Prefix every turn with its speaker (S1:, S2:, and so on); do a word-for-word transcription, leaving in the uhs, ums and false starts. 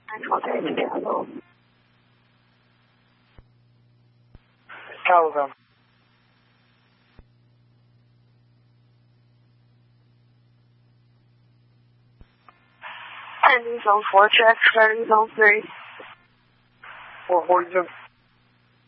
S1: contact available.
S2: Telegram.
S1: Ending zone four, check, starting zone three.
S2: four forty-two.